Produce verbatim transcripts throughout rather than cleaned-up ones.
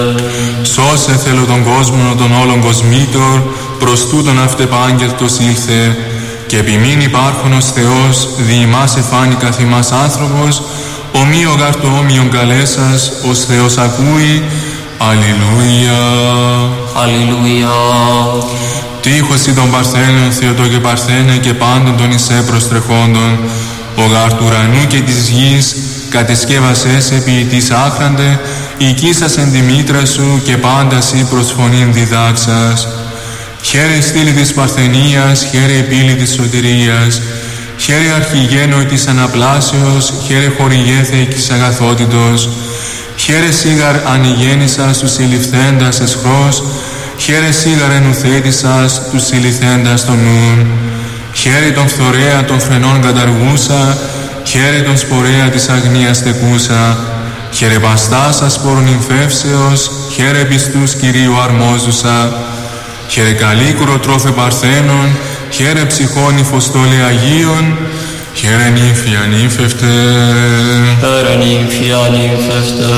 Σώσε θέλω τον κόσμο των όλων κοσμήτων, προς τούτον αυτεπάγγελτος ήλθε, και επιμήν υπάρχονος Θεός, δι' ημάς εφάνει καθ' ημάς άνθρωπος, ομοίο γάρ το όμοιον καλέσας, ως Θεός ακούει. Αλληλούια. Αλληλούια. Τύχωση των Παρθένων, Θεοτό και Παρθένε, και πάντων των εισέ προστρεχόντων, ο γάρ του ουρανού και της γης, κατεσκεύασες ποιητής άχραντε, οικίσας εν τη μήτρα σου και πάντας ή προς φωνήν διδάξας. Χαίρε στήλη της Παρθενίας, χαίρε επίλη της σωτηρίας, χαίρε αρχηγένο της αναπλάσεως, χαίρε χορηγέθε της αγαθότητος, χαίρε σίγαρ ανηγέννησας τους συλληφθέντας εσχρός, χαίρε σίγαρ ενουθέτησας τους συλληφθέντας των νουν, χαίρε τον φθορέα των φρενών καταργούσα, χαίρε τον σπορέα της αγνίας στεκούσα, χαίρε παστάς ασπόρων νυμφεύσεως, χαίρε πιστούς Κυρίου αρμόζουσα, χαίρε καλίκουρο τρόφε Παρθένων, χαίρε ψυχών υφοστόλη Αγίων, χαίρε νύμφη ανύμφευτε. Χαίρε νύμφη ανύμφευτε.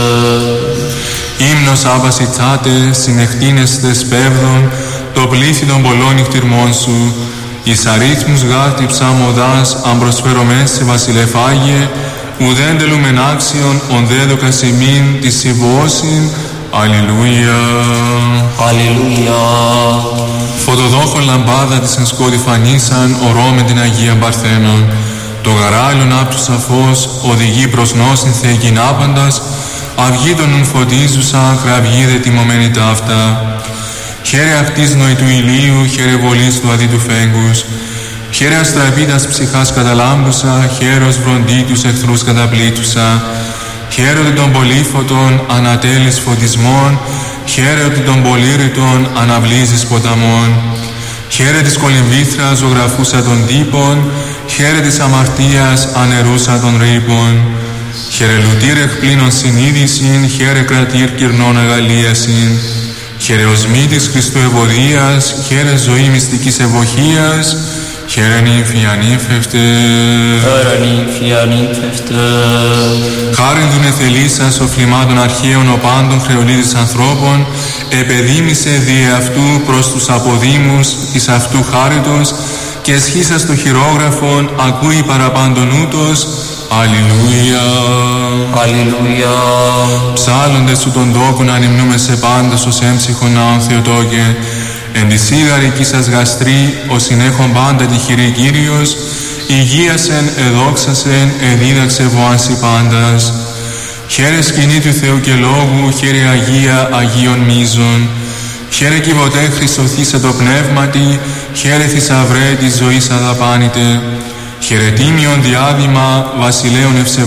Ύμνος άβαση τσάτε, συνεχτίνεστε σπέβδων, το πλήθη των πολλών νυχτυρμών σου, εις αρίθμους γάρτη ψάμοδάς, αν προσφέρομεν σε βασιλεφάγε, ουδέν τελούμεν άξιον, ον δέδοκας ημίν της συμβώσιν. Αλληλούια. Αλληλούια. Φωτοδόχον λαμπάδα της εν σκότη φανίσαν, ορώμεν την Αγία Παρθένων. Το γαράλιον άπτουσα φως, οδηγεί προς νόσιν θεϊκήν άπαντας, αυγή των νουν φωτίζουσα, κραυγίδε τιμωμένη ταύτα. Χαίρε αυτής νοητού ηλίου, χαίρε βολής του αδίτου φέγγους, χαίρε αστραπίτας ψυχάς καταλάμπουσα, χαίρος βροντί τους εχθρούς καταπλήτουσα, χαίρε ότι των πολύφωτων ανατέλεις φωτισμών, χαίρε ότι των πολύρητων αναβλύζεις ποταμών, χαίρε της κολυμβήθρας ζωγραφούσα των τύπων, χαίρε της αμαρτίας ανερούσα των ρήπων, χαίρε λουτήρ εκπλήνων συνείδησιν, χαίρε κρατήρ κυρνών αγαλίασιν, χαίρε οσμήτης Χριστού ευωδίας, χαίρε ζωή μυστικής ευωχίας, χαίρε νύμφη ανύμφευτε. Χαίρε νύμφη ανύμφευτε. Χάριν του νεθελίσας οφλημάτων αρχαίων ο πάντων χρεολίδης ανθρώπων, επεδίμησε δι' αυτού προς τους αποδήμους της αυτού χάριτος, και εσχίσας το χειρόγραφον ακούει παραπάντων ούτως. Αλληλούια. Αλληλούια. Ψάλλονται σου τον τόπον ανυμνούμε σε πάντας ως έμψυχον ναόν Θεοτόκε, εν τη σίγαρη κι σας γαστρή, ως συνέχον πάντα τη χειρή Κύριος, υγείασεν, εδόξασεν, εδίδαξε βοάνσι πάντας. Χαίρε σκηνή του Θεού και Λόγου, χαίρε Αγία Αγίων μίζων, χαίρε κυβωτέ Χριστοθήσε το πνεύματι, χαίρε θησαυρέ της ζωής αδαπάνητε, χαίρε τίμιον διάδημα βασιλέων ευσεβών.